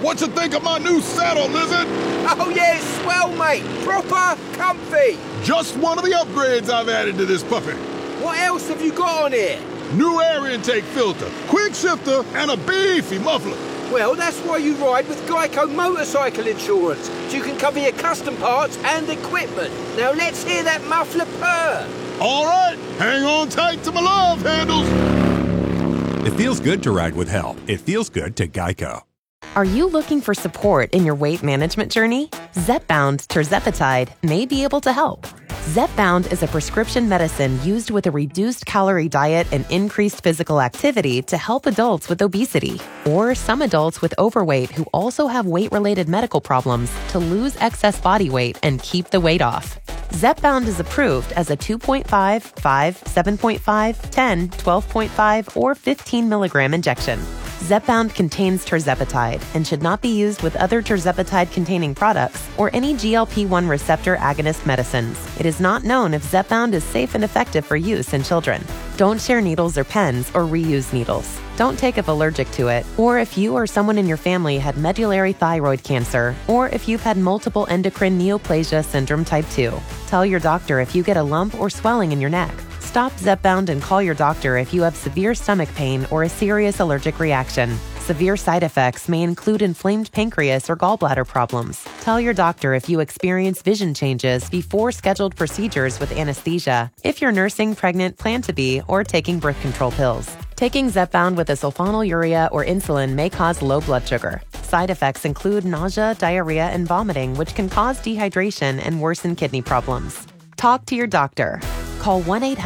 What you think of my new saddle, Lizard? Oh yeah, it's swell, mate. Proper comfy. Just one of the upgrades I've added to this puppy. What else have you got on here? New air intake filter, quick shifter, and a beefy muffler. Well, that's why you ride with Geico Motorcycle Insurance, so you can cover your custom parts and equipment. Now let's hear that muffler purr. All right, hang on tight to my love handles. It feels good to ride with help. It feels good to Geico. Are you looking for support in your weight management journey? Zepbound tirzepatide may be able to help. Zepbound is a prescription medicine used with a reduced calorie diet and increased physical activity to help adults with obesity, or some adults with overweight who also have weight-related medical problems to lose excess body weight and keep the weight off. Zepbound is approved as a 2.5, 5, 7.5, 10, 12.5, or 15 milligram injection. Zepbound contains tirzepatide and should not be used with other tirzepatide-containing products or any GLP-1 receptor agonist medicines. It is not known if Zepbound is safe and effective for use in children. Don't share needles or pens or reuse needles. Don't take if allergic to it, or if you or someone in your family had medullary thyroid cancer, or if you've had multiple endocrine neoplasia syndrome type 2. Tell your doctor if you get a lump or swelling in your neck. Stop Zepbound and call your doctor if you have severe stomach pain or a serious allergic reaction. Severe side effects may include inflamed pancreas or gallbladder problems. Tell your doctor if you experience vision changes before scheduled procedures with anesthesia, if you're nursing, pregnant, plan to be, or taking birth control pills. Taking Zepbound with a sulfonylurea or insulin may cause low blood sugar. Side effects include nausea, diarrhea, and vomiting, which can cause dehydration and worsen kidney problems. Talk to your doctor. Call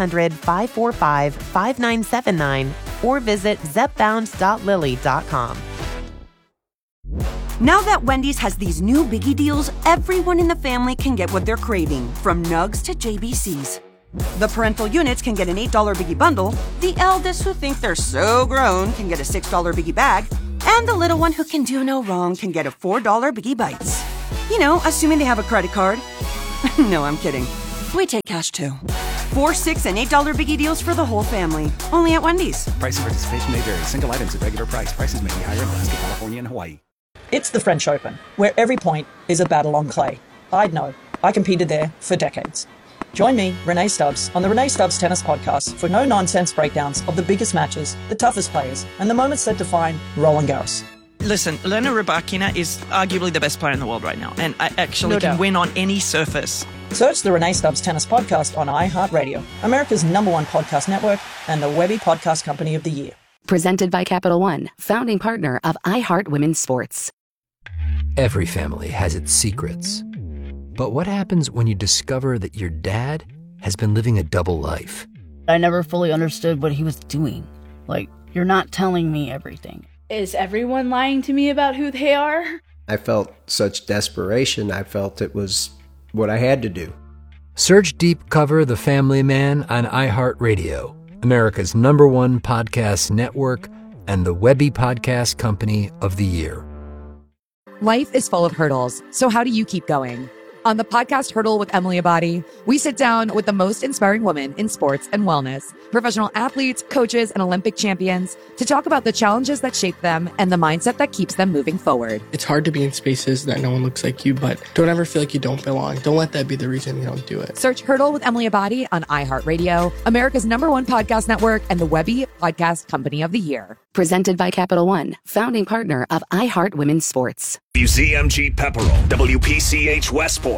1-800-545-5979 or visit zepbound.lilly.com. Now that Wendy's has these new biggie deals, everyone in the family can get what they're craving, from nugs to JBCs. The parental units can get an $8 biggie bundle, the eldest who think they're so grown can get a $6 biggie bag, and the little one who can do no wrong can get a $4 biggie bites. You know, assuming they have a credit card. No, I'm kidding. We take cash too. 4, 6, and $8 biggie deals for the whole family. Only at Wendy's. Price and participation may vary. Single items at regular price. Prices may be higher in Alaska, California, and Hawaii. It's the French Open, where every point is a battle on clay. I'd know. I competed there for decades. Join me, Renee Stubbs, on the Renee Stubbs Tennis Podcast for no-nonsense breakdowns of the biggest matches, the toughest players, and the moments that define Roland Garros. Listen, Elena Rybakina is arguably the best player in the world right now, and I actually can win on any surface. Search the Renee Stubbs Tennis Podcast on iHeartRadio, America's #1 podcast network, and the Webby Podcast Company of the Year. Presented by Capital One, founding partner of iHeart Women's Sports. Every family has its secrets. But what happens when you discover that your dad has been living a double life? I never fully understood what he was doing. Like, you're not telling me everything. Is everyone lying to me about who they are? I felt such desperation. I felt it was what I had to do. Search Deep Cover The Family Man on iHeartRadio, America's #1 podcast network, and the Webby Podcast Company of the Year. Life is full of hurdles, so how do you keep going? On the podcast Hurdle with Emily Abadi, we sit down with the most inspiring women in sports and wellness, professional athletes, coaches, and Olympic champions to talk about the challenges that shape them and the mindset that keeps them moving forward. It's hard to be in spaces that no one looks like you, but don't ever feel like you don't belong. Don't let that be the reason you don't do it. Search Hurdle with Emily Abadi on iHeartRadio, America's #1 podcast network, and the Webby Podcast Company of the Year. Presented by Capital One, founding partner of iHeart Women's Sports. WZMG Pepperell, WPCH West Point.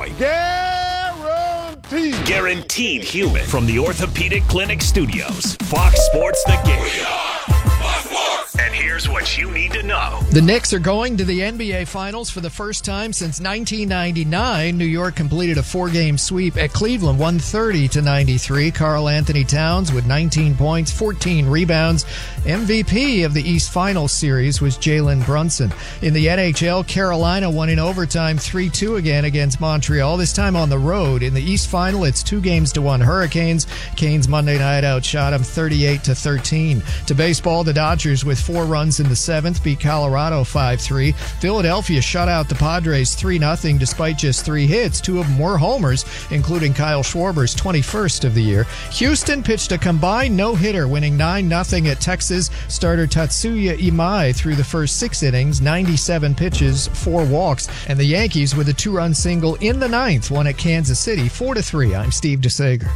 Guaranteed human. From the Orthopedic Clinic Studios, Fox Sports The Game. And here's what you need to know. The Knicks are going to the NBA Finals for the first time since 1999. New York completed a 4-game sweep at Cleveland, 130-93. Karl Anthony Towns with 19 points, 14 rebounds. MVP of the East Finals series was Jalen Brunson. In the NHL, Carolina won in overtime 3-2 again against Montreal, this time on the road. In the East Final, it's 2-1 Hurricanes. Canes Monday night outshot them 38-13. To baseball, the Dodgers with 4 runs in the 7th, beat Colorado 5-3. Philadelphia shut out the Padres 3-0 despite just 3 hits. 2 of them were homers, including Kyle Schwarber's 21st of the year. Houston pitched a combined no-hitter, winning 9-0 at Texas. Starter Tatsuya Imai threw the first 6 innings, 97 pitches, 4 walks. And the Yankees, with a 2-run single in the 9th, won at Kansas City 4-3. I'm Steve DeSager.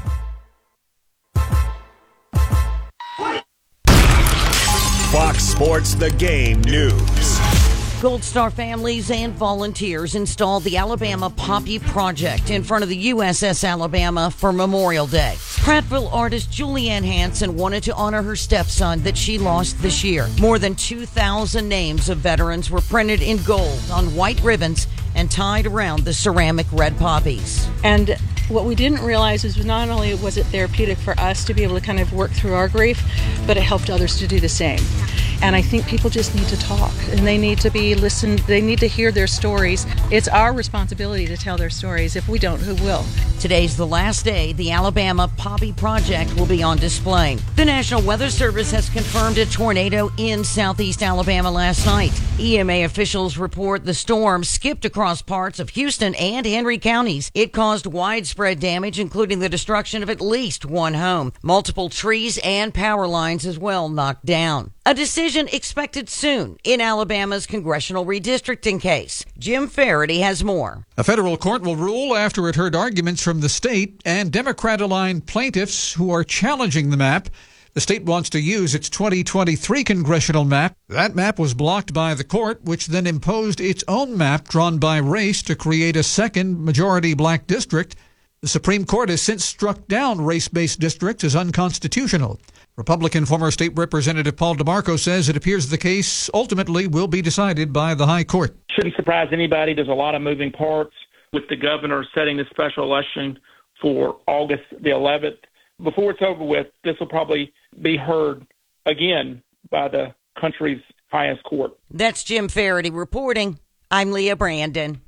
Fox Sports The Game News. Gold Star families and volunteers installed the Alabama Poppy Project in front of the USS Alabama for Memorial Day. Prattville artist Julianne Hanson wanted to honor her stepson that she lost this year. More than 2,000 names of veterans were printed in gold on white ribbons and tied around the ceramic red poppies. And what we didn't realize is not only was it therapeutic for us to be able to kind of work through our grief, but it helped others to do the same. And I think people just need to talk, and they need to be listened. They need to hear their stories. It's our responsibility to tell their stories. If we don't, who will? Today's the last day the Alabama Poppy Project will be on display. The National Weather Service has confirmed a tornado in southeast Alabama last night. EMA officials report the storm skipped across parts of Houston and Henry counties. It caused widespread damage, including the destruction of at least 1 home. Multiple trees and power lines as well knocked down. A decision expected soon in Alabama's congressional redistricting case. Jim Faraday has more. A federal court will rule after it heard arguments from the state and Democrat-aligned plaintiffs who are challenging the map. The state wants to use its 2023 congressional map. That map was blocked by the court, which then imposed its own map drawn by race to create a second majority black district. The Supreme Court has since struck down race-based districts as unconstitutional. Republican former state representative Paul DeMarco says it appears the case ultimately will be decided by the high court. Shouldn't surprise anybody. There's a lot of moving parts with the governor setting the special election for August the 11th. Before it's over with, this will probably be heard again by the country's highest court. That's Jim Faraday reporting. I'm Leah Brandon.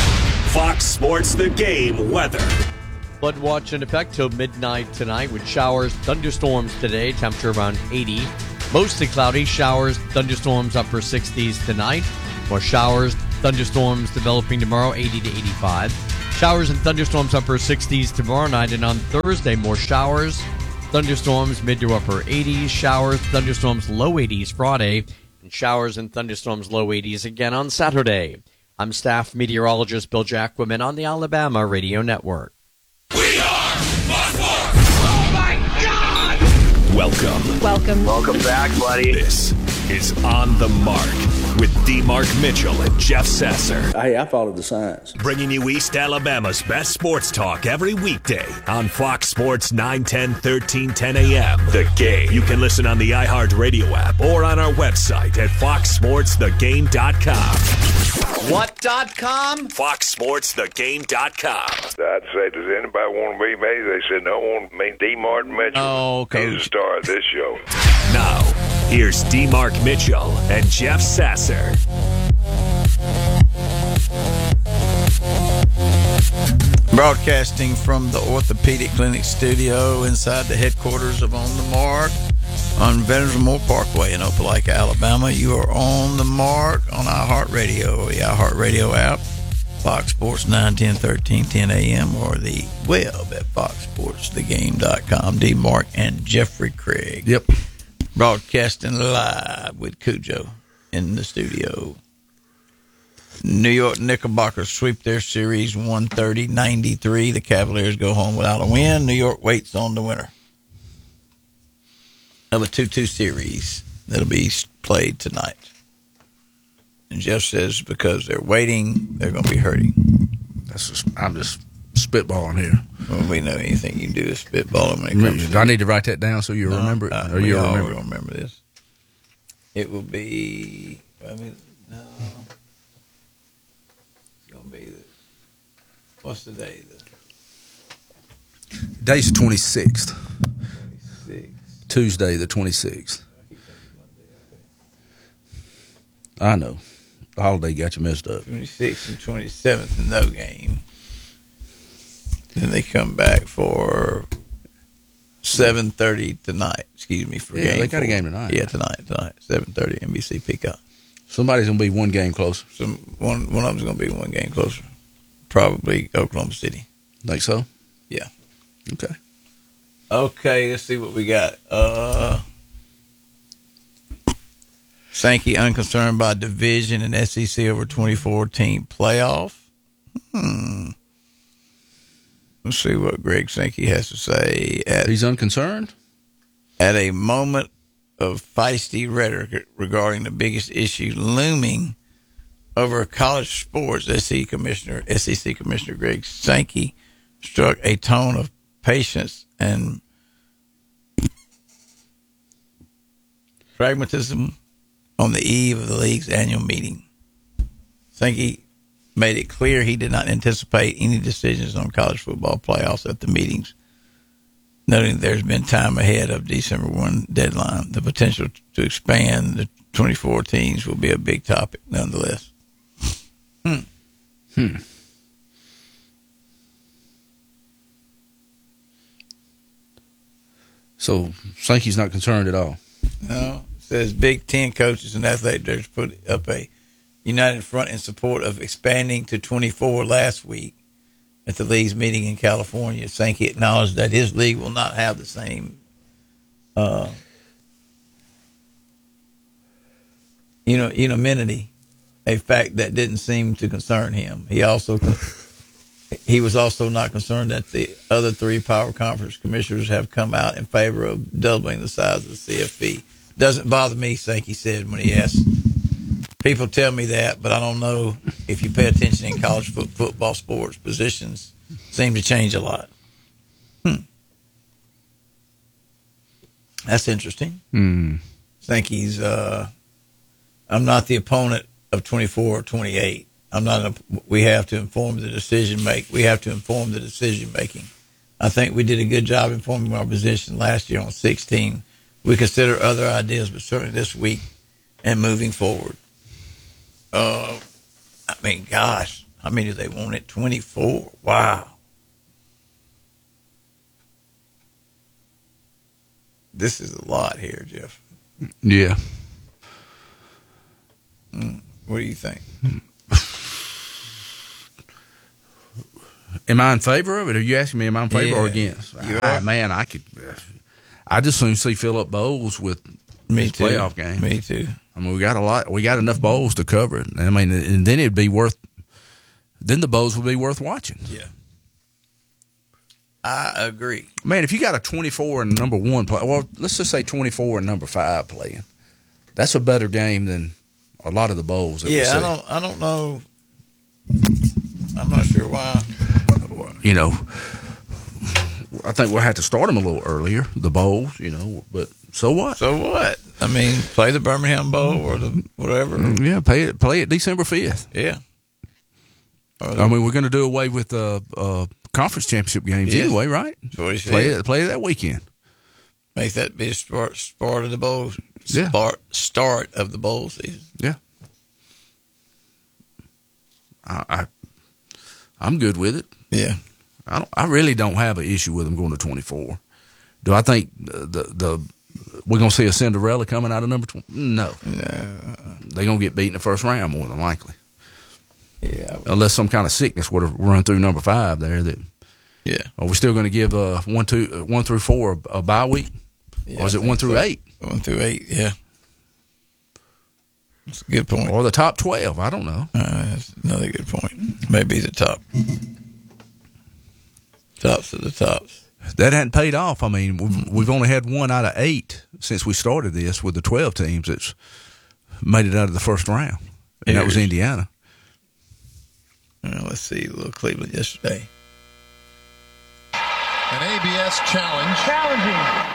Fox Sports The Game weather. Flood watch in effect till midnight tonight with showers, thunderstorms today, temperature around 80. Mostly cloudy, showers, thunderstorms upper 60s tonight. More showers, thunderstorms developing tomorrow, 80 to 85. Showers and thunderstorms upper 60s tomorrow night, and on Thursday, more showers, thunderstorms mid to upper 80s, showers, thunderstorms low 80s Friday, and showers and thunderstorms low 80s again on Saturday. I'm staff meteorologist Bill Jacquemin on the Alabama Radio Network. Welcome back, buddy. This is On the Mark with D. Mark Mitchell and Jeff Sasser. Hey, I followed the signs. Bringing you East Alabama's best sports talk every weekday on Fox Sports 910, 1310 a.m. The Game. You can listen on the iHeartRadio app or on our website at foxsportsthegame.com. What.com? foxsportsthegame.com. I'd say, does anybody want to be me? They said, no one, me, D. Martin Mitchell. Oh, Coach. He's the star of this show. Now, here's D. Mark Mitchell and Jeff Sasser. Broadcasting from the Orthopedic Clinic studio inside the headquarters of On the Mark on Veterans Memorial Parkway in Opelika, Alabama. You are On the Mark on iHeartRadio, the iHeartRadio app, Fox Sports 910, 1310 a.m. or the web at foxsportsthegame.com. D. Mark and Jeffrey Craig. Yep. Broadcasting live with Cujo in the studio. New York Knickerbockers sweep their series 130-93. The Cavaliers go home without a win. New York waits on the winner of a 2-2 series that'll be played tonight. And Jeff says because they're waiting, they're going to be hurting. I'm just spitballing here. Well, we know anything you can do is spitball when it comes Do I need to write that down so you remember it? Or you remember this? It will be. No. It's going to be. What's the day? Day's the 26th. Tuesday the 26th. I know. The holiday got you messed up. 26th and 27th, no game. Then they come back for 7:30 tonight. Excuse me for game. They got 4. a game tonight. Yeah, tonight. 7:30 NBC Peacock. Somebody's gonna be one game closer. One of them's gonna be one game closer. Probably Oklahoma City. Think so? Yeah. Okay. Okay, let's see what we got. Sankey unconcerned by division and SEC over 2014 playoff. Let's see what Greg Sankey has to say. He's unconcerned? At a moment of feisty rhetoric regarding the biggest issue looming over college sports, SEC Commissioner Greg Sankey struck a tone of patience and pragmatism on the eve of the league's annual meeting. Sankey made it clear he did not anticipate any decisions on college football playoffs at the meetings, noting there's been time ahead of December 1 deadline. The potential to expand the 24 teams will be a big topic nonetheless. So Sankey's not concerned at all? No. It says Big Ten coaches and athletic directors put up a united front in support of expanding to 24 last week at the league's meeting in California. Sankey acknowledged that his league will not have the same unanimity, a fact that didn't seem to concern him. He was also not concerned that the other 3 power conference commissioners have come out in favor of doubling the size of the CFP. Doesn't bother me, Sankey said when he asked. People tell me that, but I don't know if you pay attention in college football sports. Positions seem to change a lot. That's interesting. Sankey's, I'm not the opponent of 24 or 28. We have to inform the decision making. I think we did a good job informing our position last year on 16. We consider other ideas, but certainly this week and moving forward. Gosh, how many do they want at 24? Wow. This is a lot here, Jeff. Yeah. What do you think? Am I in favor of it? Are you asking me, am I in favor or against? Man, I just soon see Phillip Bowles with his playoff game. Me too. I mean, we got enough bowls to cover it. I mean, and then then the bowls would be worth watching. Yeah. I agree. Man, if you got a 24 and number 1 play, well, let's just say 24 and number 5 playing, that's a better game than a lot of the bowls. I don't know. I'm not sure why. I think we'll have to start them a little earlier, the bowls, but so what? So what? I mean, play the Birmingham Bowl or the whatever. Yeah, play it December 5th. Yeah. I mean, we're going to do away with conference championship games anyway, right? Play it that weekend. Make that be a start of the bowl. Yeah. Start of the bowl season. Yeah. I'm good with it. Yeah. I really don't have an issue with them going to 24. Do I think we're going to see a Cinderella coming out of number 20? No. They're going to get beat in the first round more than likely. Yeah. Unless some kind of sickness would have run through number 5 there. Are we still going to give 1 through 4 a bye week? Yeah, or is it 1 through 8? 1 through 8, yeah. That's a good point. Or the top 12, I don't know. That's another good point. Maybe the tops of the tops. That hadn't paid off. I mean, we've only had 1 out of 8 since we started this with the 12 teams that's made it out of the first round. And that was Indiana. Let's see, a little Cleveland yesterday. An ABS challenge. Challenging.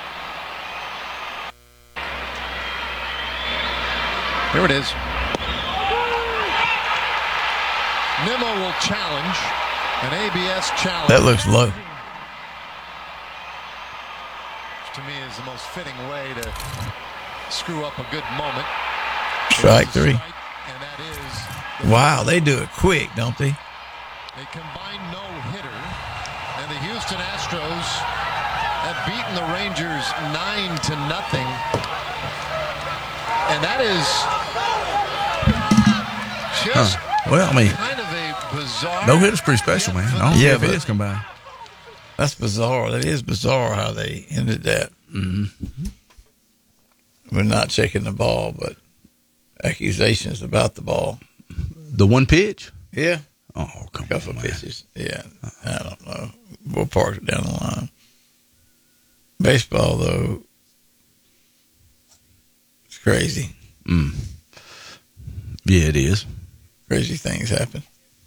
Here it is. Nimmo will challenge an ABS challenge. That looks low. Which to me is the most fitting way to screw up a good moment. Strike 3. Wow, they do it quick, don't they? A combined no-hitter, and the Houston Astros have beaten the Rangers 9-0. And that is just well, I mean, kind of a bizarre. No hitter's pretty special, man. I don't care if it is combined. That's bizarre. That is bizarre how they ended that. Mm-hmm. We're not checking the ball, but accusations about the ball. The one pitch? Yeah. Oh, come couple on, man. pitches. Yeah. I don't know. We'll park it down the line. Baseball, though, it's crazy. Yeah, it is. Crazy things happen.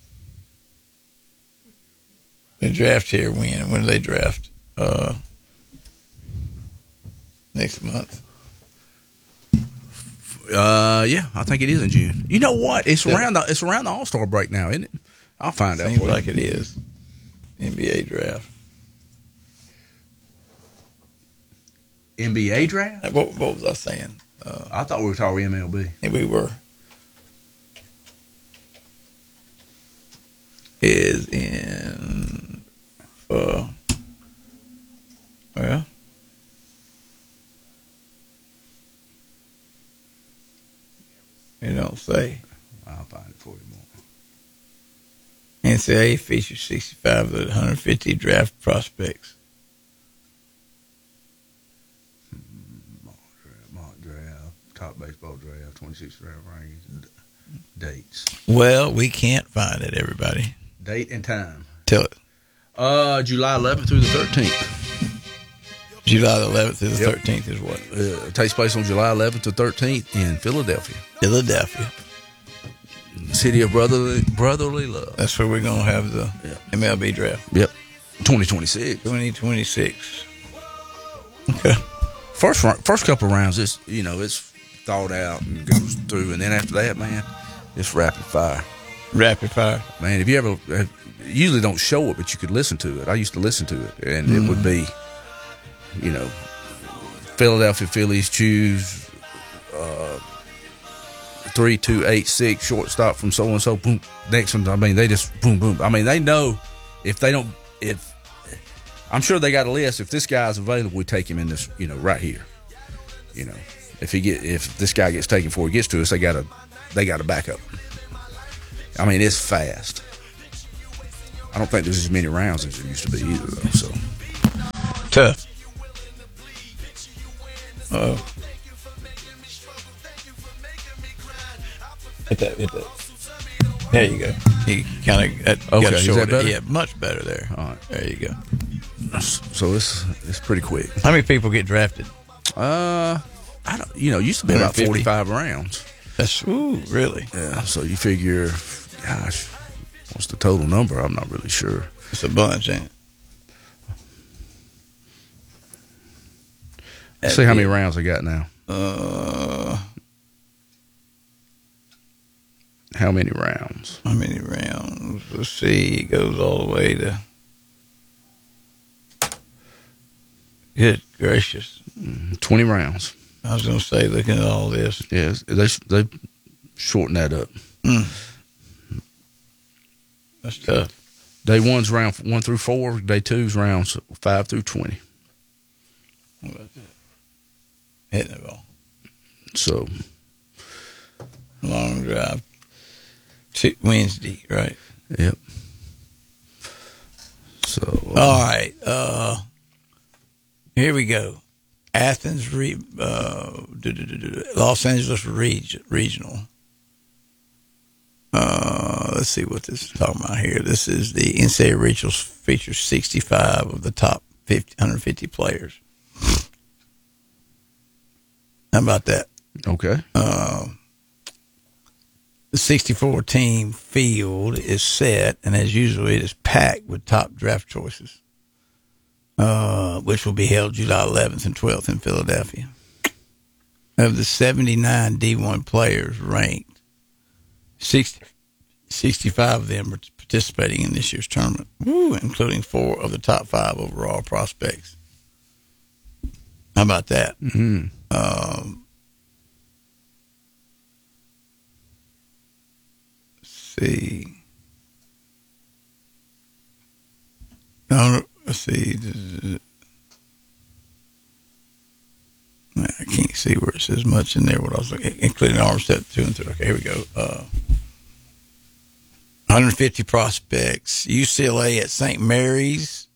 The draft here, when do they draft? Next month. Yeah, I think it is in June. You know what? It's around the All-Star break now, isn't it? I'll find out. Seems like it is. NBA draft. NBA draft? What was I saying? I thought we were talking MLB. Yeah, we were. Is in well, you don't say. I'll find it for you more. NCAA features 65 of the 150 draft prospects. Mock draft, top baseball draft, 26 draft rankings, dates. Well, we can't find it, everybody. Date and time. Tell it. July 11th through the 13th. July the 11th through the 13th is what? It takes place on July 11th to 13th in Philadelphia. Philadelphia. City of brotherly love. That's where we're going to have the MLB draft. Yep. 2026. 2026. Okay. First couple of rounds, it's thought out and goes through, and then after that, man, it's rapid fire. Rapid fire. Man, if you ever, usually don't show it, but you could listen to it. I used to listen to it, and it would be, Philadelphia Phillies choose 3, 2, 8, 6 shortstop from so and so. Boom. Next one. I mean, they just boom, boom. I mean, they know if I'm sure they got a list. If this guy's available, we take him in this. Right here. If this guy gets taken before he gets to us, they got to back up. I mean, it's fast. I don't think there's as many rounds as there used to be either, though. So tough. Hit that. There you go. You kind of got is that better? Yeah, much better there. All right, there you go. So it's pretty quick. How many people get drafted? I don't. Used to be about 45 rounds. That's really. Yeah. So you figure, gosh, what's the total number? I'm not really sure. It's a bunch, ain't it? Let's see how many rounds I got now. How many rounds? Let's see. It goes all the way to. Good gracious. 20 rounds. I was going to say, looking at all this. Yes, they shorten that up. That's tough. Day 1's round 1 through 4. Day 2's rounds 5 through 20. What about that? Hitting the ball. So. Long drive. Wednesday, right? Yep. So. All right. Here we go. Athens, Los Angeles regional. Let's see what this is talking about here. This is the NCAA regionals features 65 of the top 150 players. How about that? Okay. The 64-team field is set, and as usual, it is packed with top draft choices, which will be held July 11th and 12th in Philadelphia. Of the 79 D1 players ranked, 65 of them are participating in this year's tournament, including 4 of the top 5 overall prospects. How about that? Mm-hmm. See. Let's see. see where it says much in there. What I was looking, including Armstead 2 and 3. Okay, here we go. 150 prospects. UCLA at St. Mary's.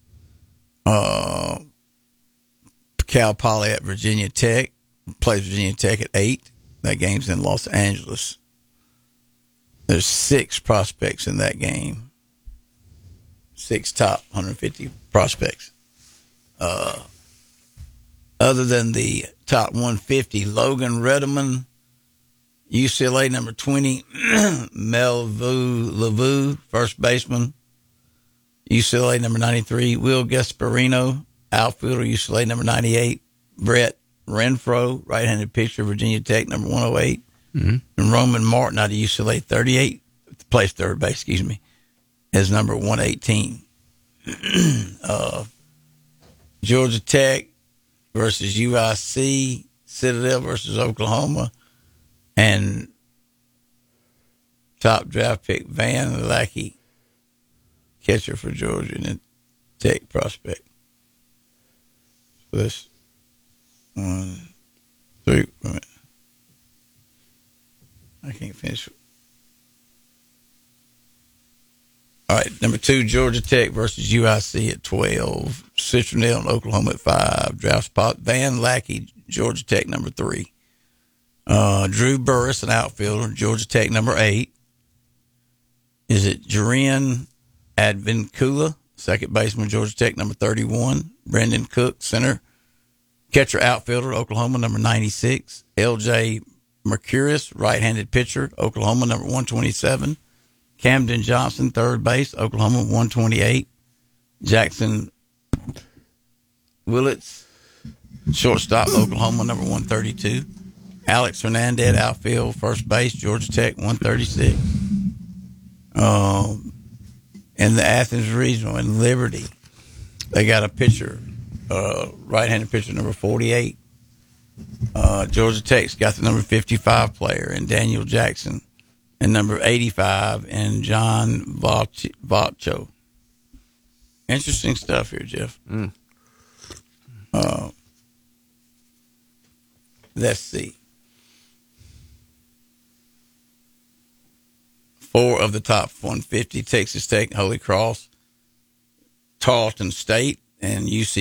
Cal Poly at Virginia Tech. Plays Virginia Tech at 8. That game's in Los Angeles. There's 6 prospects in that game. 6 top 150 prospects. Other than the top 150, Logan Redeman, UCLA number 20, Melville Lavu, first baseman, UCLA number 93, Will Gasparino, outfielder, UCLA number 98, Brett Renfro, right-handed pitcher, Virginia Tech number 108, and Roman Martin out of UCLA 38, plays third base, is number 118. Georgia Tech versus UIC, Citadel versus Oklahoma, and top draft pick Van Lackey, catcher for Georgia and Tech prospect. So this 1, 3. Wait a minute. I can't finish. All right, number 2, Georgia Tech versus UIC at 12. Citronelle and Oklahoma at 5. Draft spot, Van Lackey, Georgia Tech, number 3. Drew Burris, an outfielder, Georgia Tech, number 8. Is it Jaren Advincula, second baseman, Georgia Tech, number 31. Brendan Cook, center. Catcher, outfielder, Oklahoma, number 96. LJ Mercurius, right-handed pitcher, Oklahoma, number 127. Camden Johnson, third base, Oklahoma, 128. Jackson Willits, shortstop, Oklahoma, number 132. Alex Hernandez, outfield, first base, Georgia Tech, 136. In the Athens Regional in Liberty, they got a pitcher, right-handed pitcher, number 48. Georgia Tech's got the number 55 player, and Daniel Jackson. And number 85, and John Vacho. Interesting stuff here, Jeff. Let's see. 4 of the top 150, Texas Tech, Holy Cross, Tarleton State, and UC